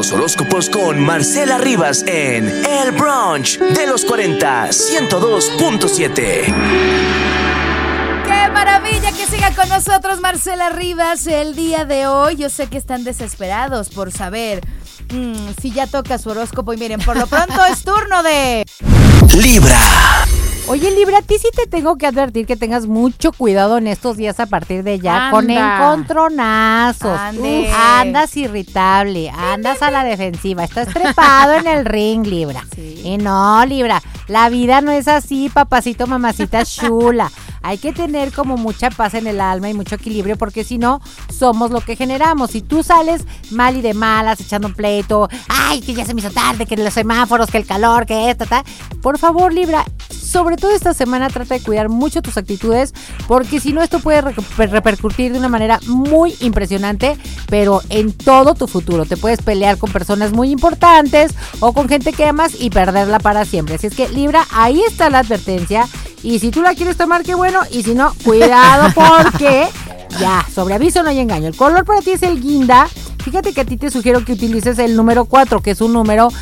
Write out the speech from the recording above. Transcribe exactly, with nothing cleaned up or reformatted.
los horóscopos con Marcela Rivas en El Brunch de los cuarenta, ciento dos punto siete. ¡Qué maravilla que siga con nosotros Marcela Rivas el día de hoy! Yo sé que están desesperados por saber mmm, si ya toca su horóscopo. Y miren, por lo pronto es turno de... Libra. Oye, Libra, a ti sí te tengo que advertir que tengas mucho cuidado en estos días a partir de ya. Anda. Con encontronazos. Uf, andas irritable, andas a la defensiva, estás trepado en el ring, Libra. Sí. Y no, Libra, la vida no es así, papacito, mamacita chula. Hay que tener como mucha paz en el alma y mucho equilibrio, porque si no, somos lo que generamos. Si tú sales mal y de malas, echando un pleito, ay, que ya se me hizo tarde, que los semáforos, que el calor, que esto, ta. Por favor, Libra, sobre todo esta semana trata de cuidar mucho tus actitudes, porque si no esto puede re- repercutir de una manera muy impresionante, pero en todo tu futuro. Te puedes pelear con personas muy importantes o con gente que amas y perderla para siempre. Así es que, Libra, ahí está la advertencia. Y si tú la quieres tomar, qué bueno. Y si no, cuidado, porque ya, sobre aviso no hay engaño. El color para ti es el guinda. Fíjate que a ti te sugiero que utilices el número cuatro, que es un número